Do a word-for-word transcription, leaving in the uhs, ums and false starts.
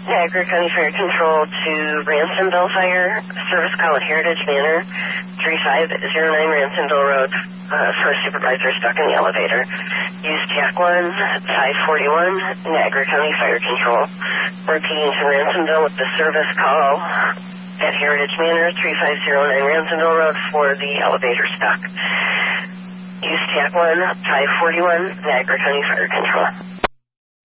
Niagara County Fire Control to Ransomville Fire, service call at Heritage Manor, three five zero nine Ransomville Road, uh, first supervisor stuck in the elevator. Use T A C one five forty-one, Niagara County Fire Control. Repeating to Ransomville with the service call at Heritage Manor, three five zero nine Ransomville Road for the elevator stuck. Use T A C one five forty-one, Niagara County Fire Control.